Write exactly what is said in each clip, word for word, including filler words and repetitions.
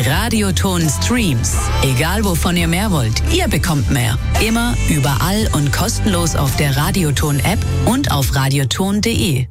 Radioton Streams. Egal wovon ihr mehr wollt, ihr bekommt mehr. Immer, überall und kostenlos auf der Radioton-App und auf radioton punkt de.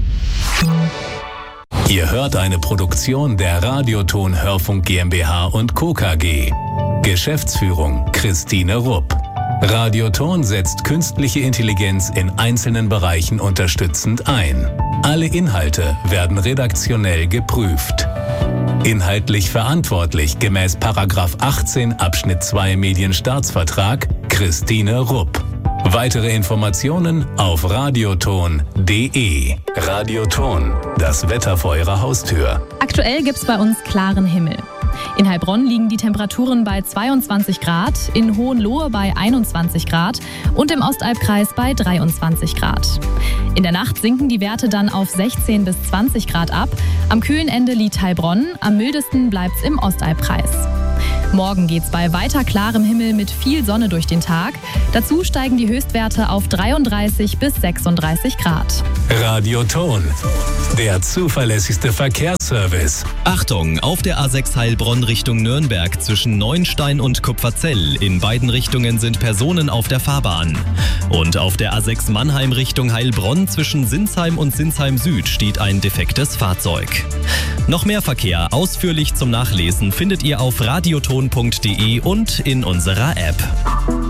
Ihr hört eine Produktion der Radioton Hörfunk GmbH und Co. K G. Geschäftsführung Christine Rupp. Radioton setzt künstliche Intelligenz in einzelnen Bereichen unterstützend ein. Alle Inhalte werden redaktionell geprüft. Inhaltlich verantwortlich gemäß Paragraph achtzehn Abschnitt zwei Medienstaatsvertrag Christine Rupp. Weitere Informationen auf radioton punkt de. Radioton, das Wetter vor Ihrer Haustür. Aktuell gibt's bei uns klaren Himmel. In Heilbronn liegen die Temperaturen bei zweiundzwanzig Grad, in Hohenlohe bei einundzwanzig Grad und im Ostalbkreis bei dreiundzwanzig Grad. In der Nacht sinken die Werte dann auf sechzehn bis zwanzig Grad ab. Am kühlen Ende liegt Heilbronn, am mildesten bleibt's im Ostalbkreis. Morgen geht's bei weiter klarem Himmel mit viel Sonne durch den Tag. Dazu steigen die Höchstwerte auf dreiunddreißig bis sechsunddreißig Grad. Radioton, der zuverlässigste Verkehrsservice. Achtung, auf der A sechs Heilbronn Richtung Nürnberg zwischen Neuenstein und Kupferzell. In beiden Richtungen sind Personen auf der Fahrbahn. Und auf der A sechs Mannheim Richtung Heilbronn zwischen Sinsheim und Sinsheim Süd steht ein defektes Fahrzeug. Noch mehr Verkehr ausführlich zum Nachlesen findet ihr auf radioton punkt de und in unserer App.